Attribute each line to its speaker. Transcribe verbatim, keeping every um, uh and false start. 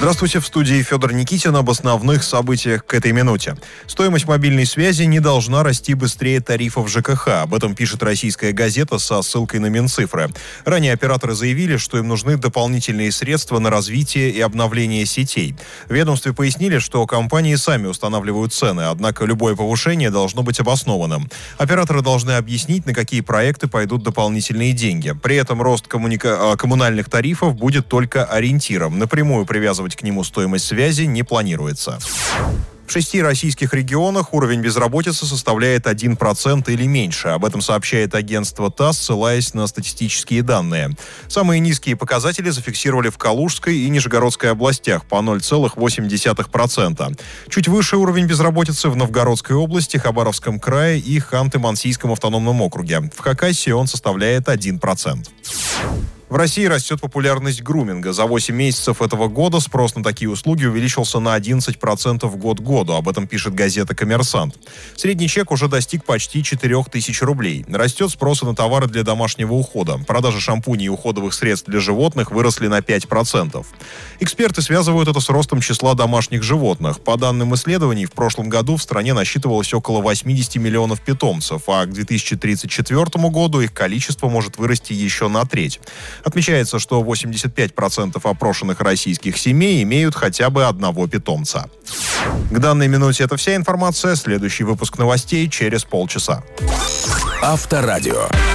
Speaker 1: Здравствуйте, в студии Федор Никитин об основных событиях к этой минуте. Стоимость мобильной связи не должна расти быстрее тарифов ЖКХ. Об этом пишет российская газета со ссылкой на Минцифры. Ранее операторы заявили, что им нужны дополнительные средства на развитие и обновление сетей. В ведомстве пояснили, что компании сами устанавливают цены, однако любое повышение должно быть обоснованным. Операторы должны объяснить, на какие проекты пойдут дополнительные деньги. При этом рост коммуника... коммунальных тарифов будет только ориентиром. Напрямую привязывать к нему стоимость связи не планируется. В шести российских регионах уровень безработицы составляет один процент или меньше. Об этом сообщает агентство ТАСС, ссылаясь на статистические данные. Самые низкие показатели зафиксировали в Калужской и Нижегородской областях по ноль целых восемь десятых процента. Чуть выше уровень безработицы в Новгородской области, Хабаровском крае и Ханты-Мансийском автономном округе. В Хакасии он составляет один процент. В России растет популярность груминга. За восемь месяцев этого года спрос на такие услуги увеличился на одиннадцать процентов год к году. Об этом пишет газета «Коммерсант». Средний чек уже достиг почти четырех тысяч рублей. Растет спрос на товары для домашнего ухода. Продажи шампуней и уходовых средств для животных выросли на пять процентов. Эксперты связывают это с ростом числа домашних животных. По данным исследований, в прошлом году в стране насчитывалось около восемьдесят миллионов питомцев, а к две тысячи тридцать четвёртому году их количество может вырасти еще на треть. Отмечается, что восемьдесят пять процентов опрошенных российских семей имеют хотя бы одного питомца. К данной минуте это вся информация. Следующий выпуск новостей через полчаса.
Speaker 2: Авторадио.